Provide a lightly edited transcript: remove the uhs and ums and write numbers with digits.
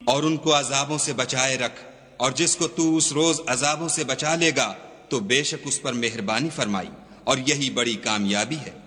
और उनको अजाबों से बचाए रख, और जिसको तू उस रोज अजाबों से बचा लेगा तो बेशक उस पर मेहरबानी फरमाई, और यही बड़ी कामयाबी है।